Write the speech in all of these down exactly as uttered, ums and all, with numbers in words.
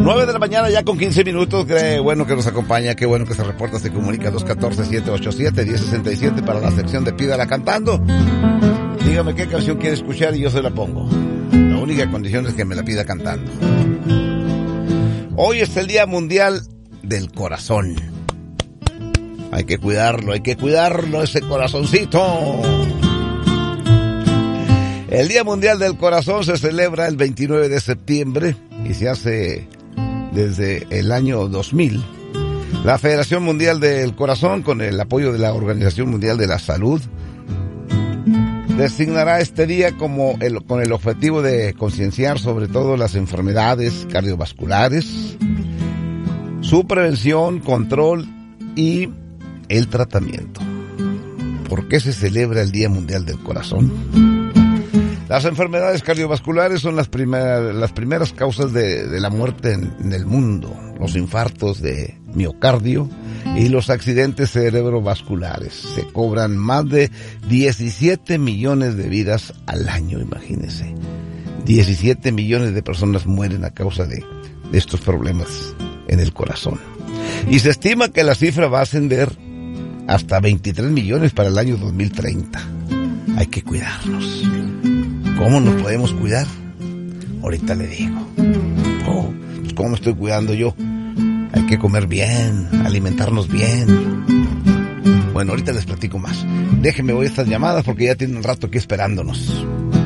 nueve de la mañana ya con quince minutos. Qué bueno que nos acompaña, qué bueno que se reporta, se comunica dos uno cuatro, siete ocho siete, uno cero seis siete para la sección de Pídala Cantando. Dígame qué canción quiere escuchar y yo se la pongo. La única condición es que me la pida cantando. Hoy es el Día Mundial del Corazón. Hay que cuidarlo, hay que cuidarlo, ese corazoncito. El Día Mundial del Corazón se celebra el veintinueve de septiembre y se hace desde el año dos mil. La Federación Mundial del Corazón, con el apoyo de la Organización Mundial de la Salud, designará este día como el, con el objetivo de concienciar sobre todo las enfermedades cardiovasculares, su prevención, control y el tratamiento. ¿Por qué se celebra el Día Mundial del Corazón? Las enfermedades cardiovasculares son las primeras, las primeras causas de, de la muerte en, en el mundo. Los infartos de miocardio y los accidentes cerebrovasculares. Se cobran más de diecisiete millones de vidas al año, imagínense. diecisiete millones de personas mueren a causa de, de estos problemas en el corazón. Y se estima que la cifra va a ascender hasta veintitrés millones para el año dos mil treinta. Hay que cuidarnos. ¿Cómo nos podemos cuidar? Ahorita le digo. Oh, pues ¿cómo me estoy cuidando yo? Hay que comer bien, alimentarnos bien. Bueno, ahorita les platico más. Déjenme oír estas llamadas porque ya tienen un rato aquí esperándonos.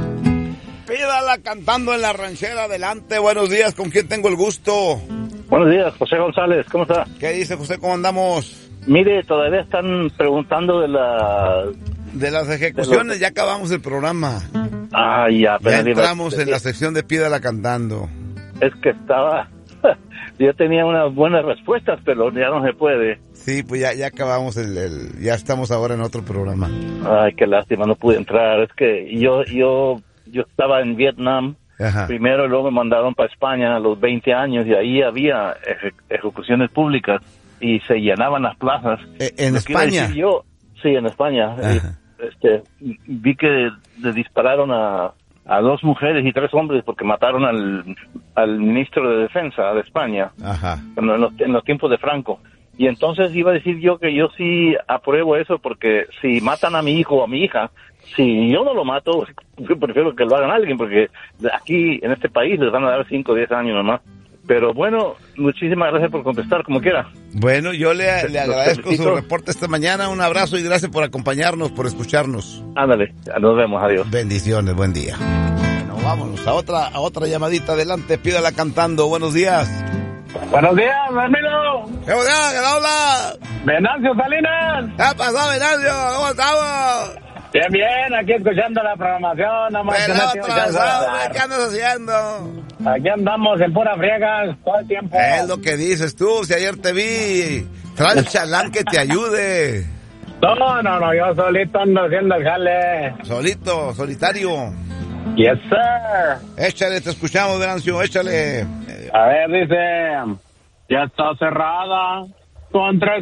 Pídala Cantando en la ranchera, adelante. Buenos días, ¿con quién tengo el gusto? Buenos días, José González, ¿cómo está? ¿Qué dice José? ¿Cómo andamos? Mire, todavía están preguntando de la... De las ejecuciones, de los... ya acabamos el programa. Ah, ya. Ya entramos en la sección de Pídala Cantando. Es que estaba... Yo tenía unas buenas respuestas, pero ya no se puede. Sí, pues ya, ya acabamos el, el... Ya estamos ahora en otro programa. Ay, qué lástima, no pude entrar. Es que yo yo yo estaba en Vietnam. Ajá. Primero y luego me mandaron para España a los veinte años y ahí había eje- ejecuciones públicas y se llenaban las plazas. ¿E- ¿En España? Yo, sí, en España. Este, vi que le dispararon a, a dos mujeres y tres hombres porque mataron al, al ministro de Defensa de España. Ajá. En, los, en los tiempos de Franco. Y entonces iba a decir yo que yo sí apruebo eso porque si matan a mi hijo o a mi hija, si yo no lo mato, yo prefiero que lo hagan alguien porque aquí en este país les van a dar cinco o diez años nomás. Pero bueno, muchísimas gracias por contestar, como quiera. Bueno, yo le, le agradezco su reporte esta mañana. Un abrazo y gracias por acompañarnos, por escucharnos. Ándale, nos vemos, adiós. Bendiciones, buen día. Bueno, vámonos a otra, a otra llamadita. Adelante, Pídala Cantando. Buenos días. Buenos días, Ramiro. ¿Qué onda? ¿Qué habla? Venancio Salinas. ¿Qué pasó, Venancio? ¿Cómo estamos? Bien, bien, aquí escuchando la programación. Nada más que no tengo chance de hablar. ¿Qué andas haciendo? Aquí andamos en pura friega todo el tiempo. Es lo que dices tú, si ayer te vi. Trae el chalán que te ayude. No, no, no, yo solito ando haciendo el jale. Solito, solitario. Yes, sir. Échale, te escuchamos, Venancio, échale. A ver, dice, ya está cerrada con tres